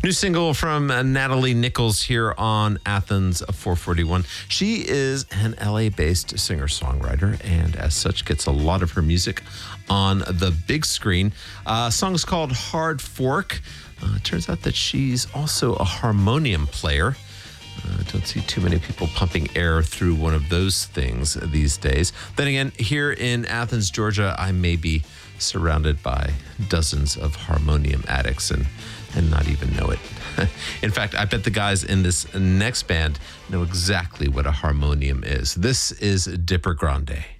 New single from Natalie Nichols here on Athens 441. She is an LA-based singer-songwriter and as such gets a lot of her music on the big screen. Song is called Hard Fork. Turns out that she's also a harmonium player. Don't see too many people pumping air through one of those things these days. Then again, here in Athens, Georgia, I may be surrounded by dozens of harmonium addicts and not even know it. In fact, I bet the guys in this next band know exactly what a harmonium is. This is Dipper Grande.